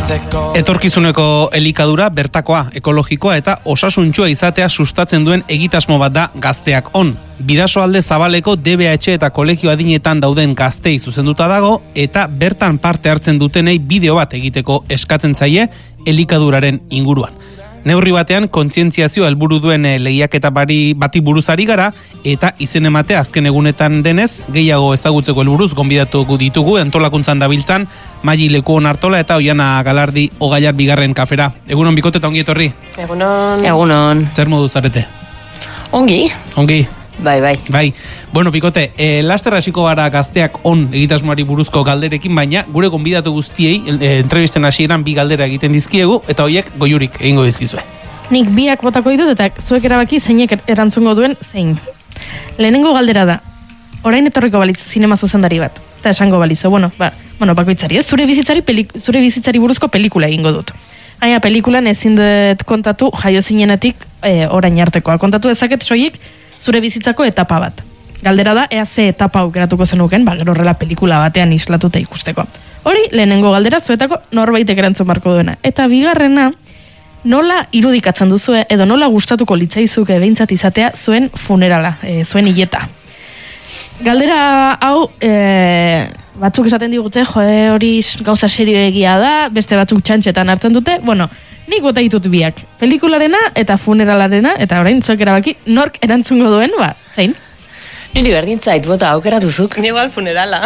Etorkizuneko elikadura bertakoa, ekologikoa eta osasuntsua izatea sustatzen duen egitasmo bat da Gazteak On. Bidasoalde Zabaleko DBH eta kolegio adinetan dauden gaztei zuzenduta dago eta bertan parte hartzen dutenei bideo bat egiteko eskatzen zaie elikaduraren inguruan. Neurri batean kontzientziazio helburu duen lehiaketa bati buruzari gara eta izen emate azken egunetan denez gehiago ezagutzeko helburuz gonbidatuko ditugu antolakuntzan dabiltzan Maili Lekuon Artola eta Oiana Galardi Ogailar bigarren kafera. Egunon bikote eta ongi etorri. Egunon. Zer modu zarete? Ongi. Bai. Bueno, bikote, laster hasiko gara Gazteak On egitasmoari buruzko galderekin, baina gure gonbidatu guztiei entrevisten hasieran bi galdera egiten dizkiegu eta hoiek goiurik egingo dizkizue. Nik biak botako ditut eta zuek erabaki zeinek erantzungo duen zein. Lehenengo galdera da, orain etorriko balitz zinema zuzendari bat, eta esango balizo, bakoitzari, zure bizitzari buruzko pelikula egingo dut. Baina pelikulan ezin dut kontatu jaio zinenetik orain artekoa. Kontatu ezaket soilik zure bizitzako etapa bat. Galdera da, ea ze etapa aukeratuko zenuken, gero horrela pelikula batean islatuta ikusteko. Hori, lehenengo galdera zuetako norbaitek erantzun barko duena. Eta bigarrena, nola irudikatzen duzue, edo nola gustatuko litzaizuke behintzat izatea zuen funerala, zuen hileta. Galdera hau, batzuk esaten digute, hori gauza serioegia da, beste batzuk txantxetan hartzen dute, nik bota ditut biak. Pelikularena eta funeralarena, eta orain zuek erabaki, nork erantzungo duen, zein? Niri berdintzait bota aukeratuzuk. Ni igual funerala.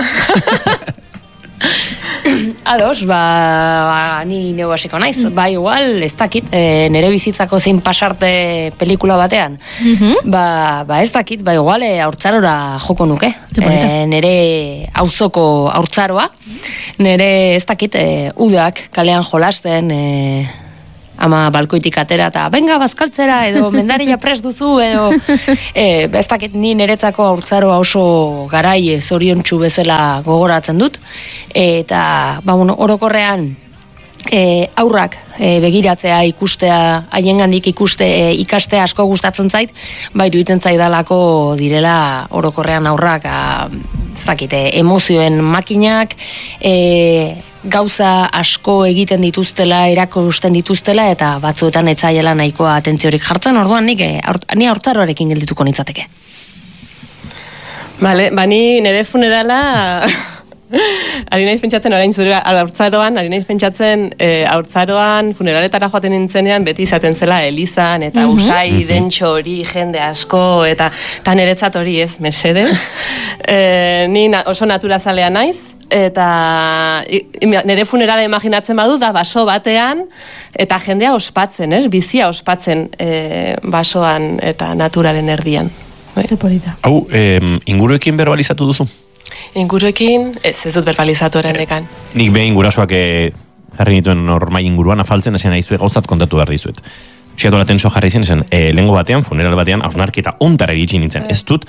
Ados, ni neu hasiko naiz. Igual, ez dakit, nere bizitzako zein pasarte pelikula batean. Ez dakit, igual, haurtzarora joko nuke. Nere auzoko haurtzaroa. Nere, ez dakit, udak kalean jolasten, ama balkoitik atera eta benga bazkaltzera edo mendarila prest duzu edo ez dakit ni niretzako haurtzaroa oso garai zoriontsu bezala gogoratzen dut eta orokorrean aurrak begiratzea ikustea haiengandik ikastea asko gustatzen zait, iruditzen zaidalako direla orokorrean aurrak ez dakit, emozioen makinak gauza asko egiten dituztela, erakusten dituztela eta batzuetan etzaiela nahikoa atentziorik jartzen, orduan ni haurtzaroarekin geldituko nintzateke. Vale, ni nire funerala ari naiz pentsatzen orain zure haurtzaroan, haurtzaroan funeraletara joaten nintzenean beti izaten zela elizan eta usai dentxo hori jende asko eta niretzat hori ez, mesedez. Ni oso naturazalea naiz eta nire funerala imaginatzen badu da baso batean eta jendea ospatzen, bizia ospatzen basoan eta naturaren erdian. Hau, inguruekin berbalizatu duzu? Inguruekin, ez dut berbalizatu erenekan. Nik behin gurasoak jarri nituen normai inguruan afaltzen, esan nahi zuet, gauzat kontatu behar dizuet. Psiatola tenso jarri zen, esan, lehengo batean, funeral batean, hausnarketa ontara iritsi nintzen. Ez dut,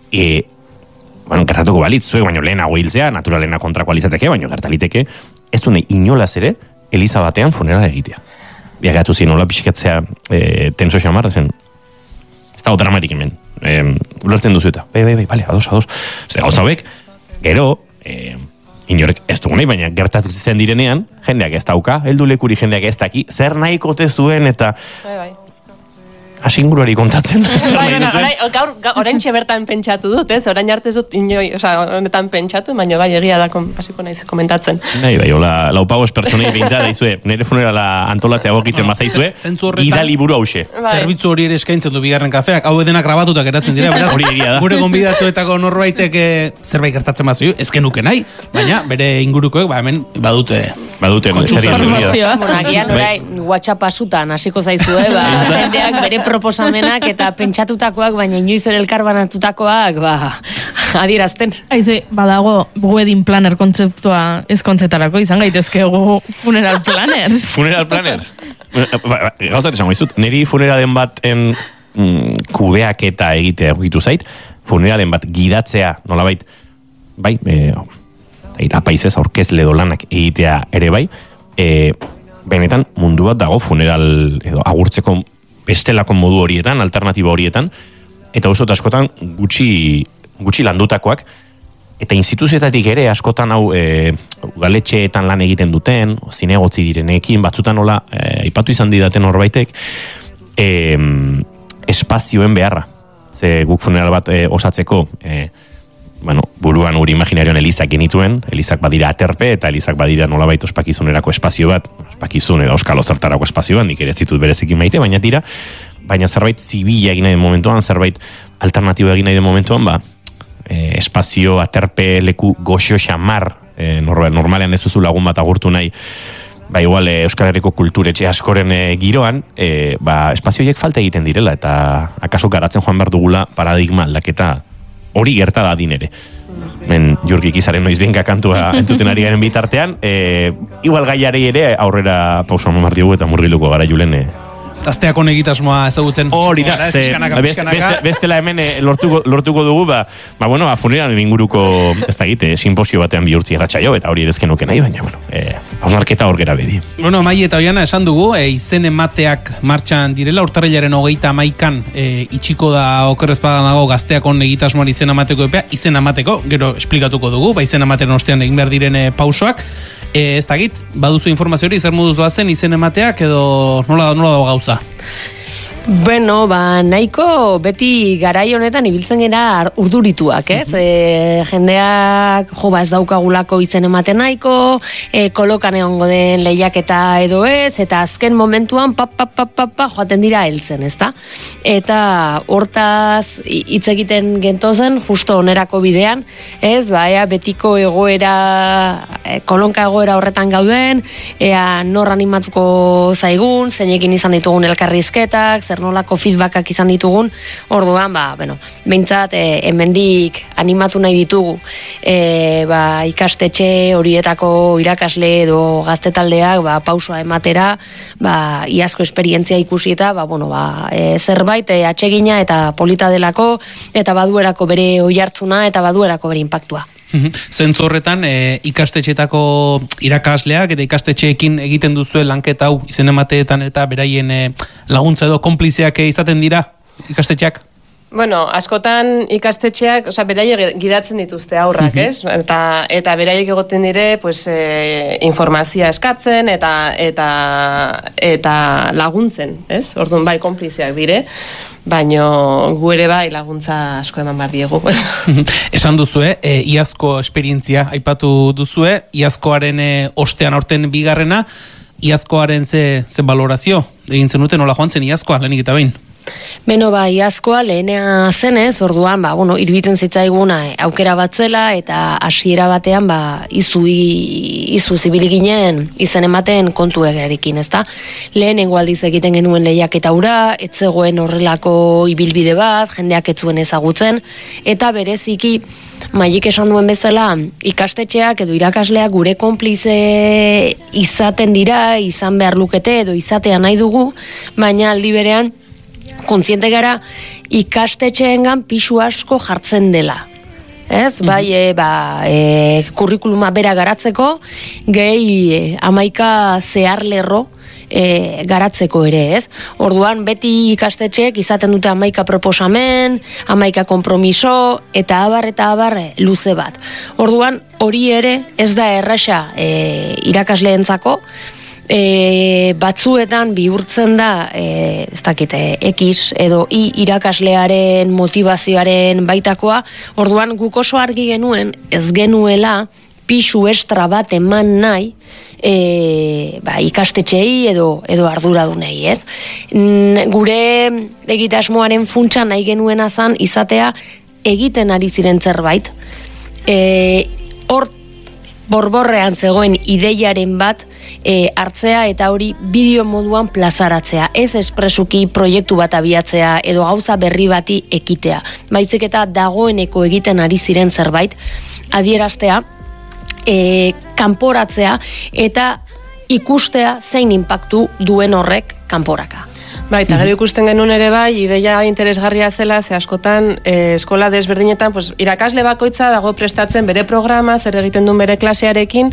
gertatuko balitz, zuek baino lehenago hiltzea, naturalena kontrakoa alizateke, baino gertaliteke, ez du nahi inolaz ere, eliza batean funerala egitea. Biagatu zien, hola pixikatzea tenso xamar, zen, ez da otramarik hemen. Ulertzen duzu eta, bai, ados. Zer, gauza hauek, gero, inorek ez dugu nahi, baina gertatu zen direnean, jendeak ez dauka, heldu lekuri jendeak ez daki, zer nahi kote zuen eta asinguruari kontatzen. Orain bertan pentsatu dut, orain arte dut inoi, honetan pentsatu, baina egia da hasiko naiz komentatzen. Bai, hola, laupagos pertsonei bintzat, daizue, nire funerala antolatzea gokitzen bazaizue, idali buru hause. Zerbitzu hori ere eskaintzen du bigarren kafeak, hau edenak grabatuta geratzen dira, beraz, gure gonbidatuetako norbaitek zerbait gertatzen bazio, ez genuke nahi, baina bere ingurukoek, hemen badute agian orain WhatsApp asutan hasiko zaizue, jendeak bere proposamenak eta pentsatutakoak, baina inoiz ere elkarbanatutakoak, adierazten. Aizu, badago wedding planner kontzeptua ez kontzetarako, izan gaitezke funeral planners. Funeral planners? Gauzat esango izut, niri funeralen baten kudeaketa egitea egitu zait, funeralen bat gidatzea, nolabait, eta paisez aurkezle dolanak egitea ere bai, benetan mundu bat dago funeral edo agurtzeko bestelako modu horietan, alternatiba horietan, eta oso askotan gutxi landutakoak, Eta instituzioetatik ere askotan hau galetxeetan lan egiten duten, zinegotzi direnekin, batzutan nola, aipatu izan didaten horbaitek, espazioen beharra. Ze guk funeral bat osatzeko, buruan guri imaginarioan elizak genituen, elizak badira aterpe, eta elizak badira nolabait ospakizunerako espazio bat, ospakizun edo euskal ozertarako espazio bat, nik ere zitut berezekin maite, baina zerbait zibila egin nahi den momentuan, zerbait alternatibo egin nahi den momentuan, espazio, aterpe, leku goxo xamar, normalean ez duzu lagun bat agurtu nahi, igual Euskal Herriko kulturetxe askoren giroan, espazio horiek falta egiten direla, eta akaso garatzen joan behar dugula paradigma aldaketa hori gerta da din ere. Jurgik izaren noiz benka kantua entzuten ari garen bitartean, igual gaiari ere aurrera pausa mamar diogu eta murgiluko gara Julen Gazteako egitasmoa ezagutzen. Hori da, bestela hemen lortuko dugu, funeran inguruko, ez da egite, simposio batean bihurtzi erratxaio, eta hori edezken nuke nahi, baina, hausnarketa hor gera bedi. Mai eta Oiana, esan dugu, izen emateak martxan direla, urtarrilaren 31an itxiko da okerrezpagan dago Gazteako egitasmoan izen emateko epea, izen emateko, gero esplikatuko dugu, izen ematen ostean egin behar diren pausoak, ez dakit, baduzu informazio hori, zer moduz doazen izen emateak edo nola dago gauza? Nahiko beti garai honetan ibiltzen gera urdurituak, ez? Jendeak ez daukagulako izen ematen nahiko, kolokan egongo den lehiaketa edo ez, eta azken momentuan joaten dira heltzen, ezta? Eta hortaz hitz egiten gentozen, justo onerako bidean, ez? Betiko egoera, kolonka egoera horretan gauden, ea nor animatuko zaigun, zeinekin izan ditugun elkarrizketak, nolako feedbackak izan ditugun, orduan, behintzat, hemendik animatu nahi ditugu, ikastetxe horietako irakasle edo gaztetaldeak, pausoa ematera, iazko esperientzia ikusi eta, zerbait atsegina eta polita delako, eta baduerako bere oihartzuna, eta baduerako bere inpaktua. Zentzu horretan, ikastetxeetako irakasleak eta ikastetxeekin egiten duzue lanketa hau izen emateetan eta beraien laguntza edo konplizeak izaten dira ikastetxeak? Askotan ikastetxeak, beraiek gidatzen dituzte aurrak, ez? Eta beraiek egoten dire, informazioa eskatzen eta laguntzen, ez? Orduan konplizeak dire. Baina gu ere laguntza asko eman behar diegu. Esan duzue, iazko esperientzia aipatu duzue, iazkoaren ostean aurten bigarrena, iazkoaren ze balorazio egin zenuten, nola joan zen iazkoa, lehenik eta behin? Iazkoa lehenea zenez, orduan, iruditzen zitzaiguna aukera batzela, eta hasiera batean, izu zibili ginen izen ematen kontu egerekin, ezta? Lehenengo aldiz egiten genuen lehiaketa hura, etzegoen horrelako ibilbide bat, jendeak ez zuen ezagutzen, eta bereziki, Maik esan duen bezala, ikastetxeak edo irakasleak gure konplize izaten dira, izan behar lukete edo izatea nahi dugu, baina aldi berean, kontziente gara ikastetxeengan pisu asko jartzen dela. Ez, kurrikuluma bera garatzeko, gehi 11 zeharlerro garatzeko ere, ez? Orduan, beti ikastetxeek izaten dute 11 proposamen, 11 konpromiso, eta abar luze bat. Orduan, hori ere ez da erraxa irakasleentzako, batzuetan bihurtzen da X edo Y irakaslearen motivazioaren baitakoa, orduan guk oso argi genuen ez genuela pisu estra bat eman nahi ikastetxeei edo arduradunei, ez? Gure egitasmoaren funtsa nahi genuena zan izatea egiten ari ziren zerbait, hor borborrean zegoen ideiaren bat hartzea eta hori bideo moduan plazaratzea, ez espresuki proiektu bat abiatzea edo gauza berri bati ekitea, baizik eta dagoeneko egiten ari ziren zerbait adieraztea, kanporatzea eta ikustea zein inpaktu duen horrek kanporaka. Eta gero ikusten genuen ere ideia interesgarria zela, ze askotan eskola desberdinetan irakasle bakoitza dago prestatzen bere programa, zer egiten duen bere klasearekin,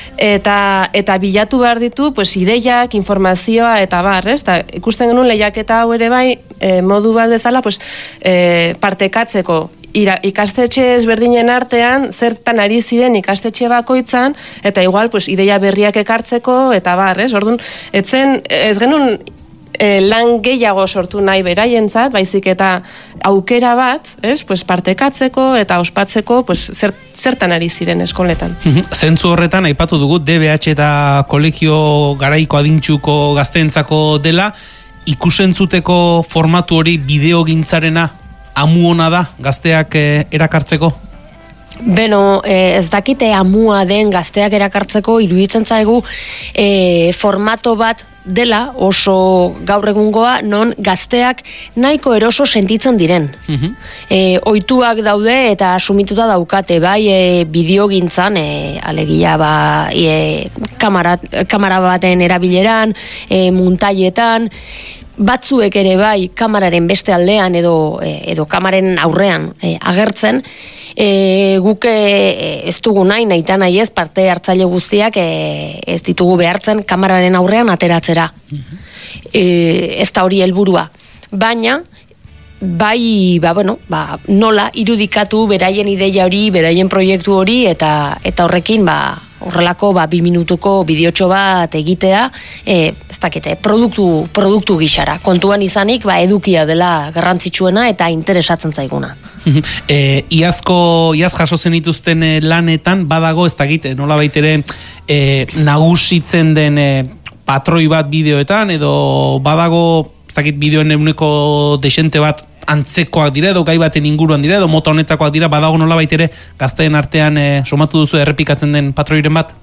eta bilatu behar ditu ideiak, informazioa eta bar, ez? Ikusten genuen lehiaketa hau ere modu bat bezala partekatzeko ikastetxe ezberdinen artean, zertan ari ziren ikastetxe bakoitzan, eta igual, pues, ideia berriak ekartzeko, eta bar, Orduan, ez genuen lan gehiago sortu nahi beraientzat, baizik eta aukera bat, pues, partekatzeko eta ospatzeko, pues, zertan ari ziren eskoletan. Zentzu horretan, aipatu dugu, DBH eta kolegio garaiko adintxuko gazteentzako dela, ikusentzuteko formatu hori bideogintzarena amu ona da gazteak erakartzeko? Beno, ez dakite amua den gazteak erakartzeko, iruditzen zaigu formato bat dela oso gaur egungoa, non gazteak nahiko eroso sentitzen diren. Ohituak daude eta asumituta daukate, bai bideogintzan, alegia kamera baten erabileran, muntailetan, batzuek ere bai kamararen beste aldean edo kamaren aurrean agertzen, guk ez dugu nahi ez parte hartzaile guztiak ez ditugu behartzen kamararen aurrean ateratzera. Ez da hori helburua. Baina, bai, nola irudikatu beraien ideia hori, beraien proiektu hori, eta horrekin, horrelako 2 minutuko bideotxo bat egitea, ez dakite, produktu gixara. Kontuan izanik, edukia dela garrantzitsuena eta interesatzen zaiguna. Iaz jaso zen dituzten lanetan, badago, ez dakite, nola baitere nagusitzen den patroi bat bideoetan, edo badago, ez dakit, bideoen eguneko desente bat antzekoak dira, edo gai baten inguruan dira, edo mota honetakoak dira, badago nola baitere gazteen artean somatu duzu errepikatzen den patroiren bat?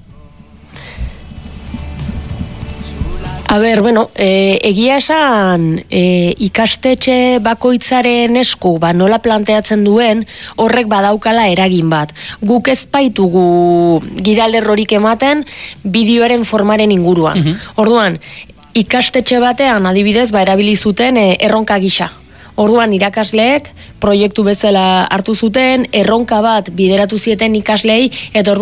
A ber, egia esan ikastetxe bakoitzaren esku nola planteatzen duen horrek badaukala eragin bat. Guk ez baitugu gidalerrorik ematen bideoaren formaren inguruan. Orduan, ikastetxe batean adibidez erabili zuten erronka gisa. Orduan irakasleek proiektu bezala hartu zuten, erronka bat bideratu zieten ikasleei, eta